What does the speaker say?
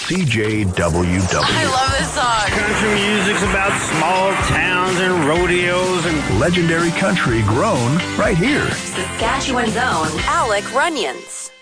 CJWW. I love this song. Country music's about small towns and rodeos and Legendary country grown right here. Saskatchewan's own Alec Runyons.